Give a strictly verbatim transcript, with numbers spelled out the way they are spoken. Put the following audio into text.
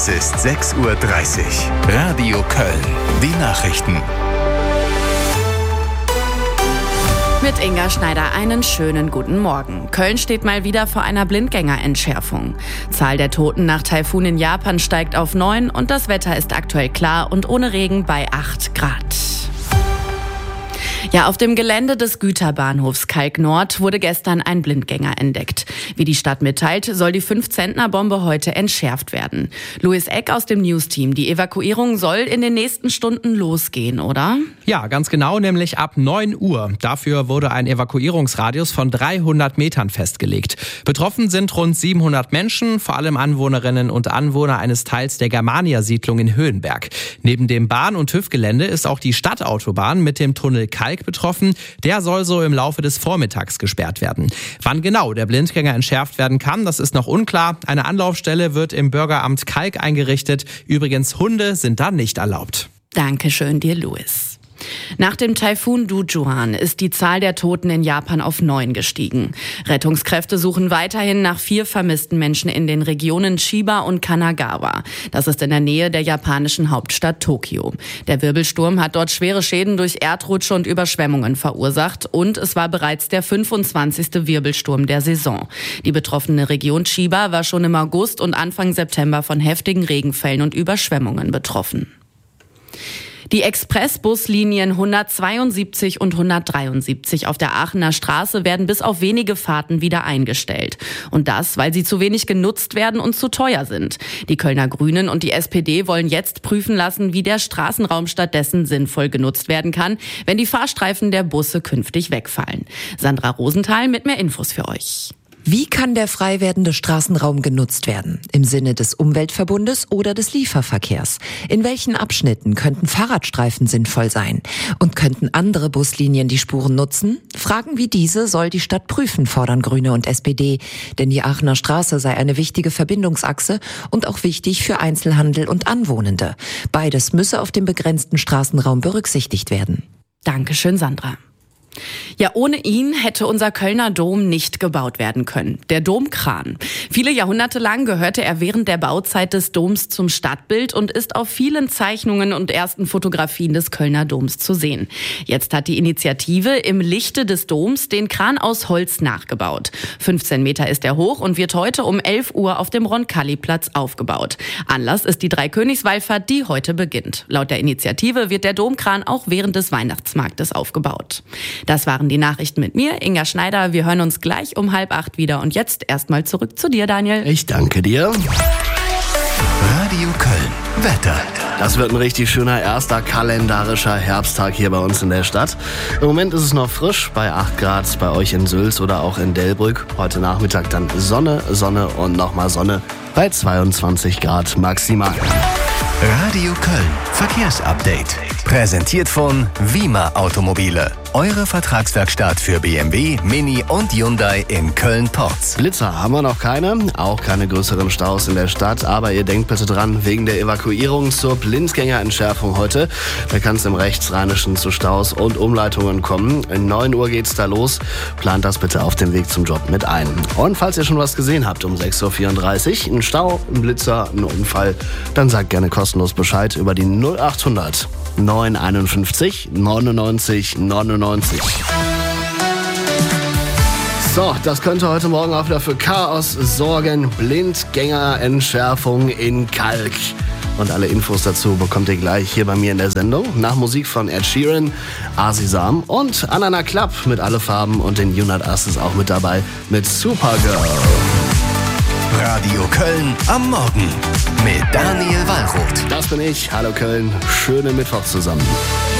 Es ist sechs Uhr dreißig. Radio Köln. Die Nachrichten. Mit Inga Schneider einen schönen guten Morgen. Köln steht mal wieder vor einer Blindgängerentschärfung. Zahl der Toten nach Taifun in Japan steigt auf neun und das Wetter ist aktuell klar und ohne Regen bei acht Grad. Ja, auf dem Gelände des Güterbahnhofs Kalk Nord wurde gestern ein Blindgänger entdeckt. Wie die Stadt mitteilt, soll die fünf-Zentner-Bombe heute entschärft werden. Louis Eck aus dem News-Team. Die Evakuierung soll in den nächsten Stunden losgehen, oder? Ja, ganz genau, nämlich ab neun Uhr. Dafür wurde ein Evakuierungsradius von dreihundert Metern festgelegt. Betroffen sind rund siebenhundert Menschen, vor allem Anwohnerinnen und Anwohner eines Teils der Germania-Siedlung in Höhenberg. Neben dem Bahn- und TÜV-Gelände ist auch die Stadtautobahn mit dem Tunnel Kalk betroffen. Der soll so im Laufe des Vormittags gesperrt werden. Wann genau der Blindgänger entschärft werden kann, das ist noch unklar. Eine Anlaufstelle wird im Bürgeramt Kalk eingerichtet. Übrigens, Hunde sind da nicht erlaubt. Dankeschön dir, Louis. Nach dem Taifun Dujuan ist die Zahl der Toten in Japan auf neun gestiegen. Rettungskräfte suchen weiterhin nach vier vermissten Menschen in den Regionen Chiba und Kanagawa. Das ist in der Nähe der japanischen Hauptstadt Tokio. Der Wirbelsturm hat dort schwere Schäden durch Erdrutsche und Überschwemmungen verursacht und es war bereits der fünfundzwanzigste Wirbelsturm der Saison. Die betroffene Region Chiba war schon im August und Anfang September von heftigen Regenfällen und Überschwemmungen betroffen. Die Expressbuslinien hundertzweiundsiebzig und hundertdreiundsiebzig auf der Aachener Straße werden bis auf wenige Fahrten wieder eingestellt. Und das, weil sie zu wenig genutzt werden und zu teuer sind. Die Kölner Grünen und die S P D wollen jetzt prüfen lassen, wie der Straßenraum stattdessen sinnvoll genutzt werden kann, wenn die Fahrstreifen der Busse künftig wegfallen. Sandra Rosenthal mit mehr Infos für euch. Wie kann der frei werdende Straßenraum genutzt werden? Im Sinne des Umweltverbundes oder des Lieferverkehrs? In welchen Abschnitten könnten Fahrradstreifen sinnvoll sein? Und könnten andere Buslinien die Spuren nutzen? Fragen wie diese soll die Stadt prüfen, fordern Grüne und S P D. Denn die Aachener Straße sei eine wichtige Verbindungsachse und auch wichtig für Einzelhandel und Anwohnende. Beides müsse auf dem begrenzten Straßenraum berücksichtigt werden. Dankeschön, Sandra. Ja, ohne ihn hätte unser Kölner Dom nicht gebaut werden können. Der Domkran. Viele Jahrhunderte lang gehörte er während der Bauzeit des Doms zum Stadtbild und ist auf vielen Zeichnungen und ersten Fotografien des Kölner Doms zu sehen. Jetzt hat die Initiative im Lichte des Doms den Kran aus Holz nachgebaut. fünfzehn Meter ist er hoch und wird heute um elf Uhr auf dem Roncalli-Platz aufgebaut. Anlass ist die Dreikönigswallfahrt, die heute beginnt. Laut der Initiative wird der Domkran auch während des Weihnachtsmarktes aufgebaut. Das waren die Nachrichten mit mir, Inga Schneider. Wir hören uns gleich um halb acht wieder. Und jetzt erstmal zurück zu dir, Daniel. Ich danke dir. Radio Köln. Wetter. Das wird ein richtig schöner erster kalendarischer Herbsttag hier bei uns in der Stadt. Im Moment ist es noch frisch, bei acht Grad bei euch in Sülz oder auch in Delbrück. Heute Nachmittag dann Sonne, Sonne und nochmal Sonne bei zweiundzwanzig Grad maximal. Radio Köln. Verkehrsupdate. Präsentiert von Wima Automobile. Eure Vertragswerkstatt für B M W, Mini und Hyundai in Köln-Porz. Blitzer haben wir noch keine, auch keine größeren Staus in der Stadt. Aber ihr denkt bitte dran, wegen der Evakuierung zur Blindgängerentschärfung heute. Da kann es im Rechtsrheinischen zu Staus und Umleitungen kommen. Um neun Uhr geht's da los. Plant das bitte auf dem Weg zum Job mit ein. Und falls ihr schon was gesehen habt um sechs Uhr vierunddreißig, ein Stau, ein Blitzer, ein Unfall, dann sagt gerne kostenlos Bescheid über die null achthundert neunhunderteinundfünfzig neunundneunzig neunundneunzig. So, das könnte heute Morgen auch wieder für Chaos sorgen. Blindgängerentschärfung in Kalk. Und alle Infos dazu bekommt ihr gleich hier bei mir in der Sendung. Nach Musik von Ed Sheeran, Asisam und Anana Club mit Alle Farben und den Unit Asses auch mit dabei mit Supergirl. Radio Köln am Morgen mit Daniel Wallroth. Das bin ich. Hallo Köln. Schönen Mittwoch zusammen.